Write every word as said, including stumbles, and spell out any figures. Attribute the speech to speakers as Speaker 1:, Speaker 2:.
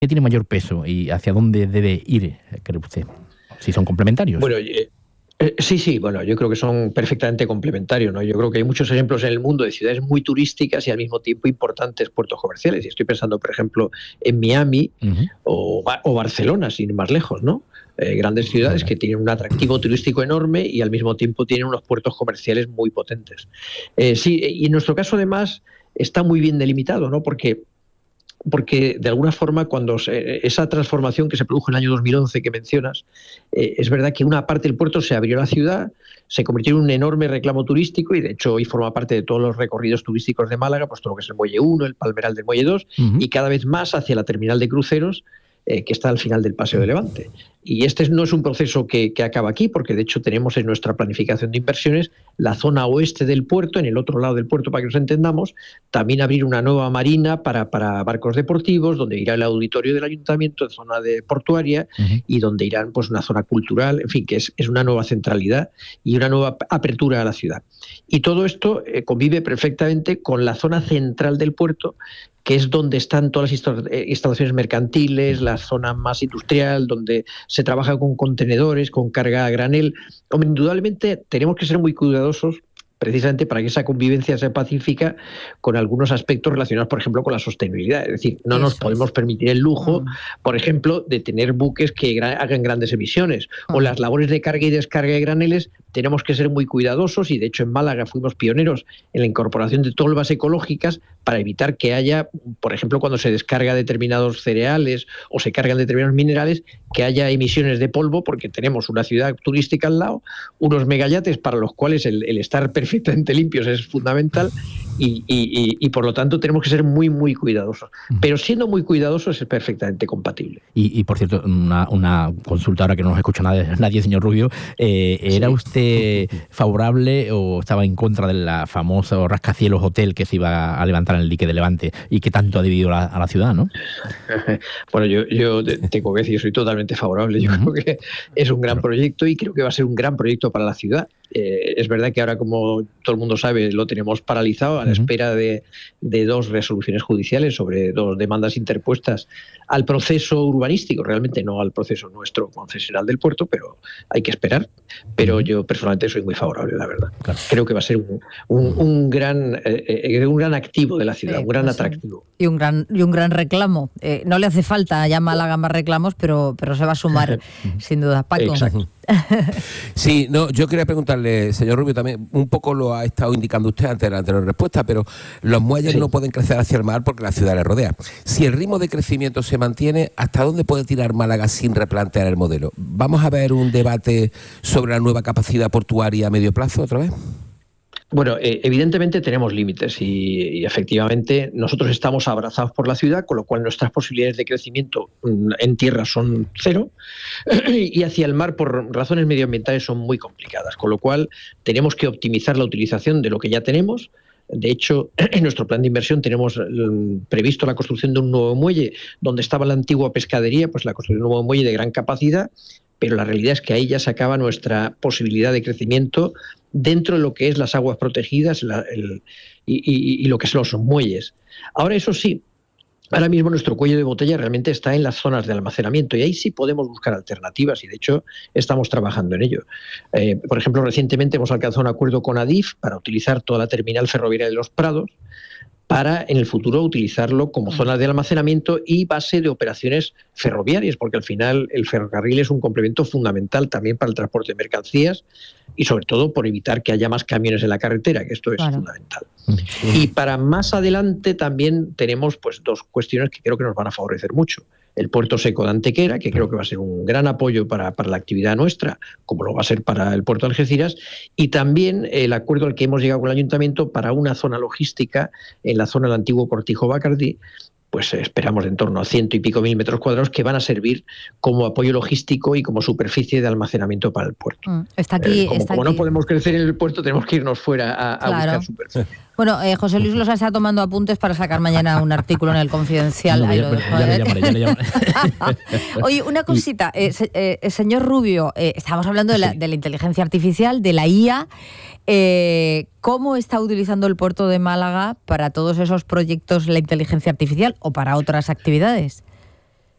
Speaker 1: ¿Qué tiene mayor peso y hacia dónde debe ir, cree usted? Si son complementarios.
Speaker 2: Bueno, eh, eh, sí, sí, bueno, yo creo que son perfectamente complementarios, ¿no? Yo creo que hay muchos ejemplos en el mundo de ciudades muy turísticas y al mismo tiempo importantes puertos comerciales. Y estoy pensando, por ejemplo, en Miami uh-huh. o, o Barcelona, sin ir más lejos, ¿no? Eh, grandes ciudades que tienen un atractivo turístico enorme y al mismo tiempo tienen unos puertos comerciales muy potentes. Eh, sí, y en nuestro caso además está muy bien delimitado, ¿no? Porque porque de alguna forma cuando se, esa transformación que se produjo en el año dos mil once que mencionas, eh, es verdad que una parte del puerto se abrió a la ciudad, se convirtió en un enorme reclamo turístico y de hecho hoy forma parte de todos los recorridos turísticos de Málaga, pues todo lo que es el Muelle uno, el Palmeral del Muelle dos uh-huh. y cada vez más hacia la terminal de cruceros eh, que está al final del Paseo de Levante. Y este no es un proceso que, que acaba aquí, porque de hecho tenemos en nuestra planificación de inversiones la zona oeste del puerto, en el otro lado del puerto, para que nos entendamos, también abrir una nueva marina para, para barcos deportivos, donde irá el auditorio del ayuntamiento, zona de portuaria, uh-huh. y donde irán pues una zona cultural, en fin, que es, es una nueva centralidad y una nueva apertura a la ciudad. Y todo esto eh, convive perfectamente con la zona central del puerto, que es donde están todas las instalaciones mercantiles, la zona más industrial, donde se trabaja con contenedores, con carga a granel. Hombre, indudablemente tenemos que ser muy cuidadosos precisamente para que esa convivencia sea pacífica con algunos aspectos relacionados, por ejemplo, con la sostenibilidad. Es decir, no Eso nos podemos es. permitir el lujo, por ejemplo, de tener buques que gra- hagan grandes emisiones. Uh-huh. O las labores de carga y descarga de graneles, tenemos que ser muy cuidadosos y, de hecho, en Málaga fuimos pioneros en la incorporación de tolvas ecológicas para evitar que haya, por ejemplo, cuando se descarga determinados cereales o se cargan determinados minerales, que haya emisiones de polvo, porque tenemos una ciudad turística al lado, unos megayates para los cuales el, el estar perfectamente perfectamente limpios es fundamental y, y, y por lo tanto tenemos que ser muy muy cuidadosos, pero siendo muy cuidadosos es perfectamente compatible.
Speaker 1: Y, y por cierto, una, una consulta ahora que no nos escucha nadie, nadie señor Rubio, eh, ¿era sí. usted favorable o estaba en contra de la famosa rascacielos hotel que se iba a levantar en el dique de Levante y que tanto ha dividido a, a la ciudad, ¿no?
Speaker 2: Bueno, yo, yo tengo que decir, soy totalmente favorable, yo uh-huh. creo que es un gran claro. proyecto y creo que va a ser un gran proyecto para la ciudad. Eh, es verdad que ahora, como todo el mundo sabe, lo tenemos paralizado a la uh-huh. espera de, de dos resoluciones judiciales sobre dos demandas interpuestas al proceso urbanístico, realmente no al proceso nuestro concesional del puerto, pero hay que esperar. Pero uh-huh. yo personalmente soy muy favorable, la verdad. Claro. Creo que va a ser un, un, un, gran, eh, un gran activo de la ciudad, sí, un gran pues atractivo.
Speaker 3: Y un gran, y un gran reclamo. Eh, no le hace falta ya Málaga más reclamos, pero, pero se va a sumar, sin duda. Paco.
Speaker 2: Exacto.
Speaker 4: Sí, no, yo quería preguntarle, señor Rubio, también un poco lo ha estado indicando usted antes de la anterior respuesta, pero los muelles sí. no pueden crecer hacia el mar porque la ciudad les rodea. Si el ritmo de crecimiento se mantiene, ¿hasta dónde puede tirar Málaga sin replantear el modelo? ¿Vamos a ver un debate sobre la nueva capacidad portuaria a medio plazo otra vez?
Speaker 2: Bueno, eh, evidentemente tenemos límites y, y efectivamente nosotros estamos abrazados por la ciudad, con lo cual nuestras posibilidades de crecimiento en tierra son cero y hacia el mar por razones medioambientales son muy complicadas, con lo cual tenemos que optimizar la utilización de lo que ya tenemos. De hecho, en nuestro plan de inversión tenemos previsto la construcción de un nuevo muelle donde estaba la antigua pescadería, pues la construcción de un nuevo muelle de gran capacidad, pero la realidad es que ahí ya se acaba nuestra posibilidad de crecimiento dentro de lo que es las aguas protegidas la, el, y, y, y lo que son los muelles. Ahora, eso sí, ahora mismo nuestro cuello de botella realmente está en las zonas de almacenamiento y ahí sí podemos buscar alternativas y de hecho estamos trabajando en ello. Eh, por ejemplo, recientemente hemos alcanzado un acuerdo con Adif para utilizar toda la terminal ferroviaria de Los Prados para en el futuro utilizarlo como zona de almacenamiento y base de operaciones ferroviarias, porque al final el ferrocarril es un complemento fundamental también para el transporte de mercancías y sobre todo por evitar que haya más camiones en la carretera, que esto es claro. fundamental. Sí. Y para más adelante también tenemos pues dos cuestiones que creo que nos van a favorecer mucho. El puerto seco de Antequera, que creo que va a ser un gran apoyo para, para la actividad nuestra, como lo va a ser para el puerto de Algeciras, y también el acuerdo al que hemos llegado con el ayuntamiento para una zona logística en la zona del antiguo Cortijo Bacardí, pues esperamos en torno a ciento y pico mil metros cuadrados que van a servir como apoyo logístico y como superficie de almacenamiento para el puerto.
Speaker 3: Mm, está aquí,
Speaker 2: eh, como
Speaker 3: está
Speaker 2: como
Speaker 3: aquí.
Speaker 2: No podemos crecer en el puerto, tenemos que irnos fuera a, a
Speaker 3: claro.
Speaker 2: buscar superficie.
Speaker 3: Bueno, eh, José Luis Losa está tomando apuntes para sacar mañana un artículo en El Confidencial.
Speaker 1: No, Ahí ya, lo dejo, ya, ¿eh? le llamaré, ya le llamaré.
Speaker 3: Oye, una cosita, eh, se, eh, señor Rubio, eh, estábamos hablando de la, de la inteligencia artificial, de la I A. Eh, ¿Cómo está utilizando el puerto de Málaga para todos esos proyectos la inteligencia artificial o para otras actividades?